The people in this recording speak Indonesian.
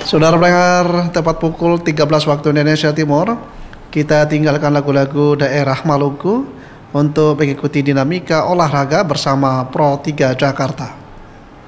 Saudara pendengar, tepat pukul 13 waktu Indonesia Timur, kita tinggalkan lagu-lagu daerah Maluku untuk mengikuti dinamika olahraga bersama Pro 3 Jakarta.